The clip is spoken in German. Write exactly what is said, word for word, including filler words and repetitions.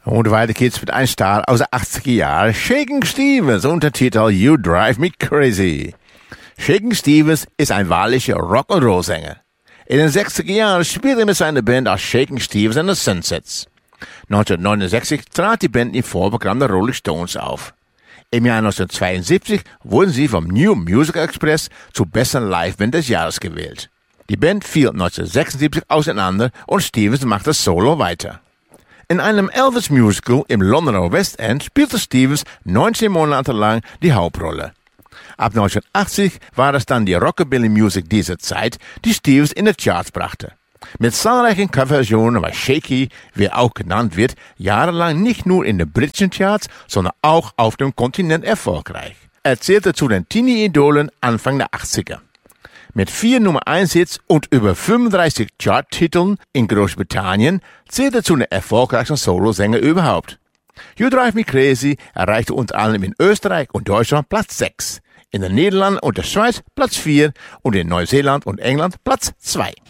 Und weiter geht's mit einem Star aus den achtziger Jahren, Shakin' Stevens, Untertitel You Drive Me Crazy. Shakin' Stevens ist ein wahrlicher Rock'n'Roll-Sänger. In den sechziger Jahren spielte er mit seiner Band als Shakin' Stevens and the Sunsets. neunzehnhundertneunundsechzig trat die Band im Vorprogramm der Rolling Stones auf. Im Jahr neunzehnhundertzweiundsiebzig wurden sie vom New Music Express zur besten Liveband des Jahres gewählt. Die Band fiel neunzehnhundertsechsundsiebzig auseinander und Stevens machte solo weiter. In einem Elvis-Musical im Londoner West End spielte Stevens neunzehn Monate lang die Hauptrolle. Ab neunzehnhundertachtzig war es dann die Rockabilly-Musik dieser Zeit, die Stevens in die Charts brachte. Mit zahlreichen Coverversionen war Shaky, wie er auch genannt wird, jahrelang nicht nur in den britischen Charts, sondern auch auf dem Kontinent erfolgreich. Er zählte zu den Teenie-Idolen Anfang der achtziger. Mit vier Nummer eins Hits und über fünfunddreißig Charttiteln in Großbritannien zählte er zu den erfolgreichsten Solosänger überhaupt. You Drive Me Crazy erreichte unter anderem in Österreich und Deutschland Platz sechs, in den Niederlanden und der Schweiz Platz vier und in Neuseeland und England Platz zwei.